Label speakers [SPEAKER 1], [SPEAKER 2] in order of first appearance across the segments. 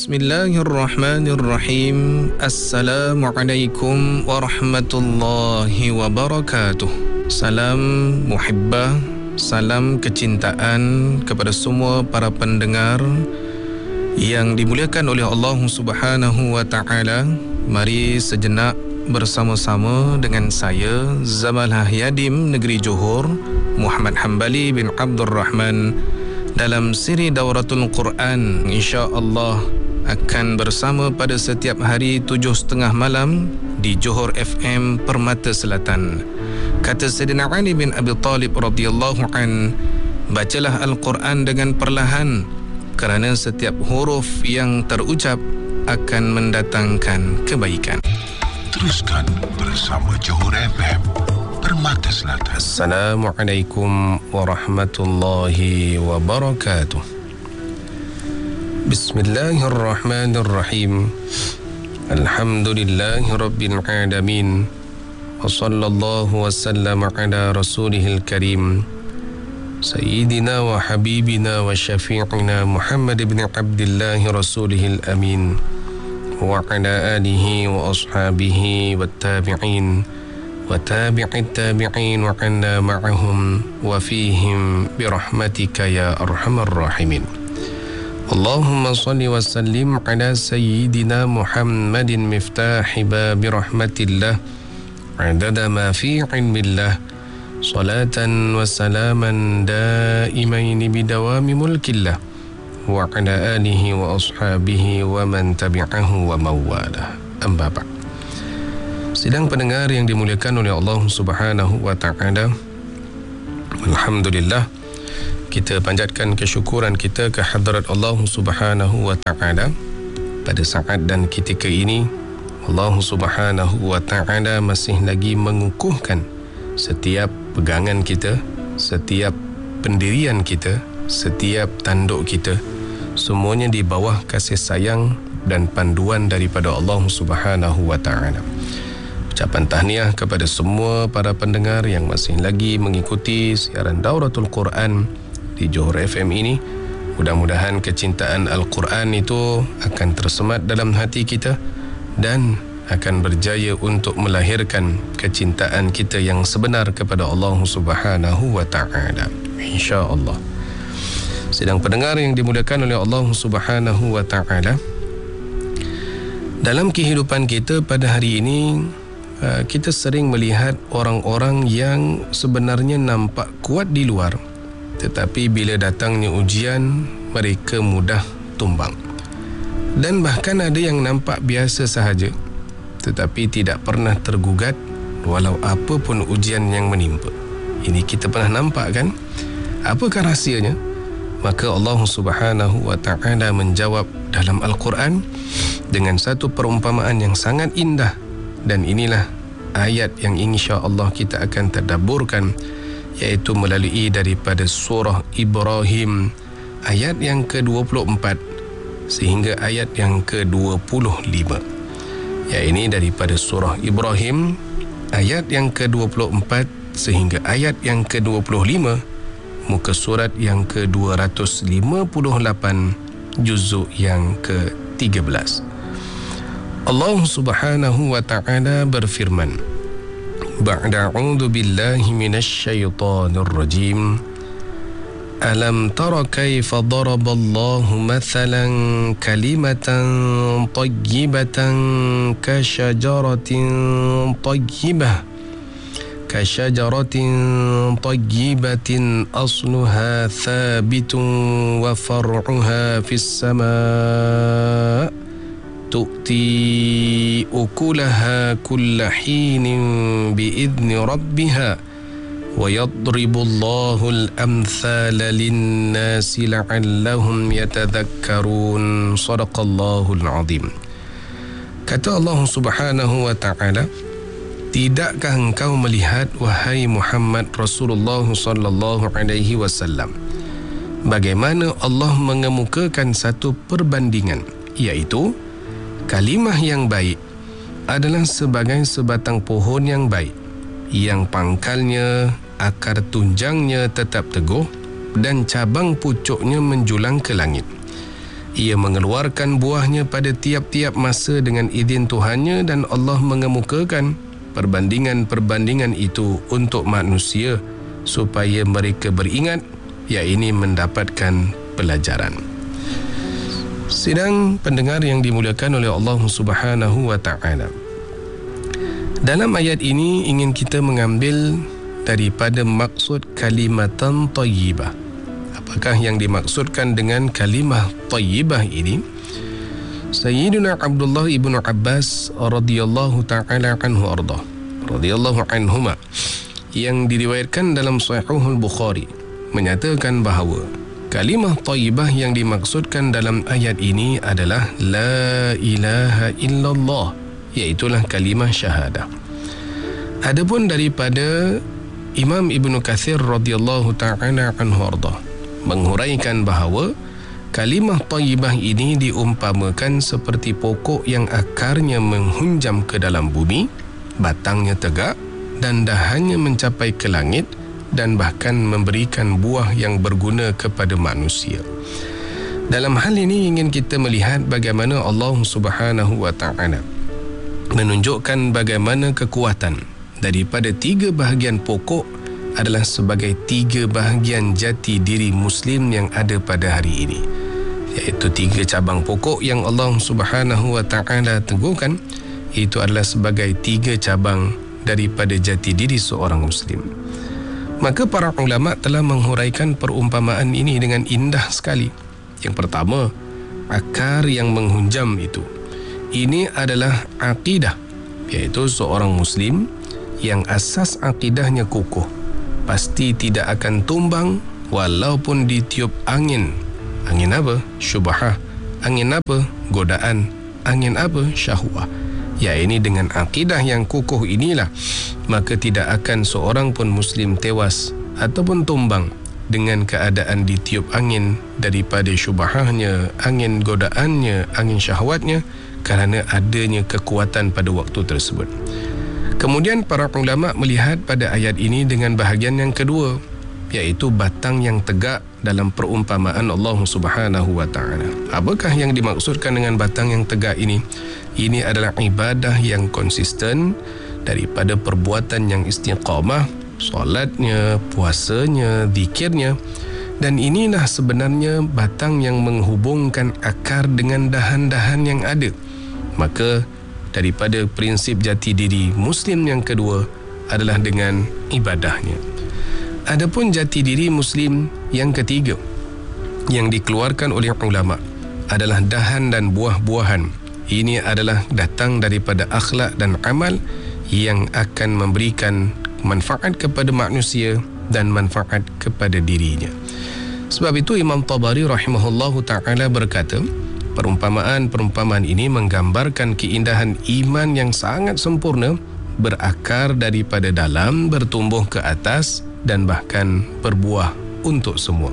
[SPEAKER 1] Bismillahirrahmanirrahim. Assalamualaikum warahmatullahi wabarakatuh. Salam muhibbah, salam kecintaan kepada semua para pendengar yang dimuliakan oleh Allah Subhanahu wa taala. Mari sejenak bersama-sama dengan saya Zamalah Yadim Negeri Johor, Muhammad Hambali bin Abdul Rahman, dalam siri Dauratul Quran. InsyaAllah akan bersama pada setiap hari 7.30 malam di Johor FM Permata Selatan. Kata Sayyidina Ali bin Abi Talib radhiyallahu an, bacalah Al-Quran dengan perlahan, kerana setiap huruf yang terucap akan mendatangkan kebaikan.
[SPEAKER 2] Teruskan bersama Johor FM Permata Selatan.
[SPEAKER 1] Assalamualaikum warahmatullahi wabarakatuh. Bismillahirrahmanirrahim. Alhamdulillahi rabbil alamin. Wa sallallahu wa sallama ala rasulihil karim, Sayyidina wa habibina wa syafi'ina Muhammad ibn Abdillah rasulihil amin, wa ala alihi wa ashabihi wa tabi'in وتابع التابعين وعنا معهم وفيهم برحمتك يا أرحم الراحمين. اللهم صل وسلم على سيدنا محمد مفتاح باب رحمة الله عدد ما في علم الله، صلاة وسلاما دائمين بدوام ملك الله وعلى آله وأصحابه ومن تبعه ومواله. أما بعد. Sidang pendengar yang dimuliakan oleh Allah Subhanahu wa taala, alhamdulillah, kita panjatkan kesyukuran kita ke hadirat Allah Subhanahu wa taala pada saat dan ketika ini. Allah Subhanahu wa taala masih lagi mengukuhkan setiap pegangan kita, setiap pendirian kita, setiap tanduk kita, semuanya di bawah kasih sayang dan panduan daripada Allah Subhanahu wa taala. Ucapan tahniah kepada semua para pendengar yang masih lagi mengikuti siaran Dauratul Quran di Johor FM ini. Mudah-mudahan kecintaan Al-Quran itu akan tersemat dalam hati kita dan akan berjaya untuk melahirkan kecintaan kita yang sebenar kepada Allah Subhanahu wa taala, insya-Allah. Sedang pendengar yang dimuliakan oleh Allah Subhanahu wa taala, dalam kehidupan kita pada hari ini, kita sering melihat orang-orang yang sebenarnya nampak kuat di luar, tetapi bila datangnya ujian, mereka mudah tumbang. Dan bahkan ada yang nampak biasa sahaja, tetapi tidak pernah tergugat walau apa pun ujian yang menimpa. Ini kita pernah nampak, kan? Apakah rahsianya? Maka Allah Subhanahu wa taala menjawab dalam Al-Quran dengan satu perumpamaan yang sangat indah. Dan inilah ayat yang insya-Allah kita akan tadabburkan, iaitu melalui daripada surah Ibrahim ayat yang ke-24 sehingga ayat yang ke-25. Ya, ini daripada surah Ibrahim ayat yang ke-24 sehingga ayat yang ke-25, muka surat yang ke-258, juzuk yang ke-13. Allah Subhanahu wa ta'ala berfirman, ba'da a'udzu billahi minasy syaithanir rajim, alam tara kaifa daraballahu mathalan kalimatan tayyibatan kasyajaratin tayyibatin asluha thabitun wa far'uha fis sama' tu'ti ukulaha kulla hinin bi'idni rabbiha wa yadribullahu al-amthala lin-nasi la'allahum yatadhakkarun. Sadaqallahul azim. Kata Allah Subhanahu wa ta'ala, tidakkah engkau melihat, wahai Muhammad Rasulullah sallallahu alaihi wasallam, bagaimana Allah mengemukakan satu perbandingan, iaitu kalimah yang baik adalah sebagai sebatang pohon yang baik, yang pangkalnya, akar tunjangnya tetap teguh dan cabang pucuknya menjulang ke langit. Ia mengeluarkan buahnya pada tiap-tiap masa dengan izin Tuhannya, dan Allah mengemukakan perbandingan-perbandingan itu untuk manusia supaya mereka beringat, iaitu mendapatkan pelajaran. Sidang pendengar yang dimuliakan oleh Allah Subhanahu wa taala. Dalam ayat ini ingin kita mengambil daripada maksud kalimatan thayyibah. Apakah yang dimaksudkan dengan kalimah thayyibah ini? Sayyiduna Abdullah ibn Abbas radhiyallahu ta'ala radhiyallahu anhuma, yang diriwayatkan dalam Sahihul Bukhari, menyatakan bahawa kalimah thayyibah yang dimaksudkan dalam ayat ini adalah la ilaha illallah, iaitulah kalimah syahadah. Adapun daripada Imam Ibn Katsir radhiyallahu ta'ala anhu menghuraikan bahawa kalimah thayyibah ini diumpamakan seperti pokok yang akarnya menghunjam ke dalam bumi, batangnya tegak dan dahannya mencapai ke langit, dan bahkan memberikan buah yang berguna kepada manusia. Dalam hal ini ingin kita melihat bagaimana Allah Subhanahu wa taala menunjukkan bagaimana kekuatan daripada 3 bahagian pokok adalah sebagai 3 bahagian jati diri Muslim yang ada pada hari ini, iaitu 3 cabang pokok yang Allah Subhanahu wa taala teguhkan. Itu adalah sebagai 3 cabang daripada jati diri seorang Muslim. Maka para ulama telah menghuraikan perumpamaan ini dengan indah sekali. Yang pertama, akar yang menghunjam itu, ini adalah akidah, iaitu seorang Muslim yang asas akidahnya kukuh, pasti tidak akan tumbang walaupun ditiup angin. Angin apa? Syubhah. Angin apa? Godaan. Angin apa? Syahwah. Ya, ini dengan akidah yang kukuh inilah, maka tidak akan seorang pun Muslim tewas ataupun tumbang dengan keadaan ditiup angin daripada syubhahnya, angin godaannya, angin syahwatnya, kerana adanya kekuatan pada waktu tersebut. Kemudian para ulama melihat pada ayat ini dengan bahagian yang kedua, iaitu batang yang tegak dalam perumpamaan Allah Subhanahu wa taala. Apakah yang dimaksudkan dengan batang yang tegak ini? Ini adalah ibadah yang konsisten daripada perbuatan yang istiqamah, solatnya, puasanya, zikirnya, dan inilah sebenarnya batang yang menghubungkan akar dengan dahan-dahan yang ada. Maka daripada prinsip jati diri Muslim yang kedua adalah dengan ibadahnya. Adapun jati diri Muslim yang ketiga yang dikeluarkan oleh ulama adalah dahan dan buah-buahan. Ini adalah datang daripada akhlak dan amal yang akan memberikan manfaat kepada manusia dan manfaat kepada dirinya. Sebab itu Imam Tabari rahimahullahu ta'ala berkata, perumpamaan ini menggambarkan keindahan iman yang sangat sempurna, berakar daripada dalam, bertumbuh ke atas, dan bahkan berbuah untuk semua.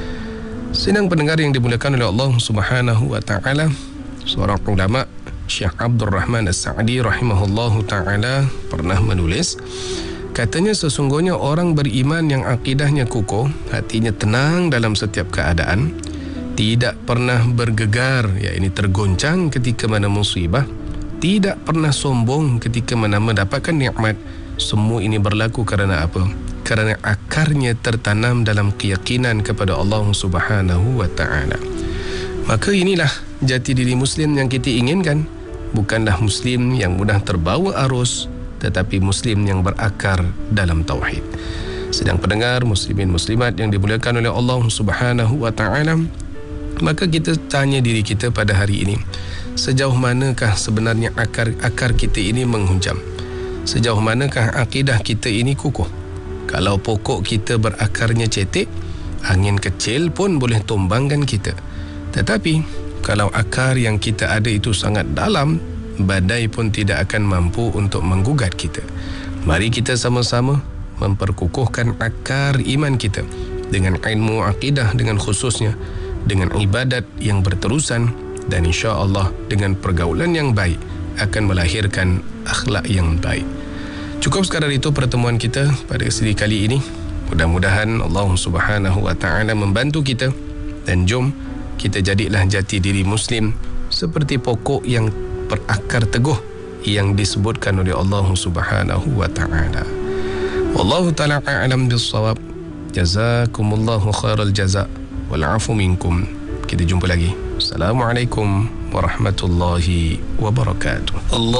[SPEAKER 1] Sidang pendengar yang dimuliakan oleh Allah Subhanahu wa taala, seorang ulama, Syekh Abdul Rahman As-Sa'di rahimahullahu taala pernah menulis, katanya sesungguhnya orang beriman yang akidahnya kukuh, hatinya tenang dalam setiap keadaan, tidak pernah bergegar, yakni tergoncang ketika mana musibah, tidak pernah sombong ketika mana mendapatkan nikmat. Semua ini berlaku kerana apa? Kerana akarnya tertanam dalam keyakinan kepada Allah Subhanahu wa taala. Maka inilah jati diri Muslim yang kita inginkan, bukanlah Muslim yang mudah terbawa arus, tetapi Muslim yang berakar dalam tauhid. Sedang pendengar muslimin muslimat yang dimuliakan oleh Allah Subhanahu wa taala, maka kita tanya diri kita pada hari ini, sejauh manakah sebenarnya akar kita ini menghunjam? Sejauh manakah akidah kita ini kukuh? Kalau pokok kita berakarnya cetek, angin kecil pun boleh tumbangkan kita. Tetapi kalau akar yang kita ada itu sangat dalam, badai pun tidak akan mampu untuk menggugat kita. Mari kita sama-sama memperkukuhkan akar iman kita dengan ilmu akidah, dengan khususnya dengan ibadat yang berterusan, dan insya-Allah dengan pergaulan yang baik akan melahirkan akhlak yang baik. Cukup sekadar itu pertemuan kita pada sesi kali ini. Mudah-mudahan Allah Subhanahu wa taala membantu kita, dan jom kita jadilah jati diri Muslim seperti pokok yang berakar teguh yang disebutkan oleh Allah Subhanahu wa ta'ala. Wallahu ta'ala a'lam bis-shawab. Jazakumullahu khairal jaza wal 'afu minkum. Kita jumpa lagi. Assalamualaikum warahmatullahi wabarakatuh. Allah